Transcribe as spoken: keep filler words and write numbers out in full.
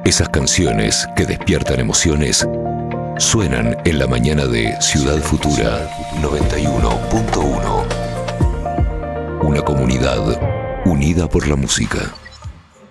Esas canciones que despiertan emociones suenan en la mañana de Ciudad Futura noventa y uno punto uno. Una comunidad unida por la música.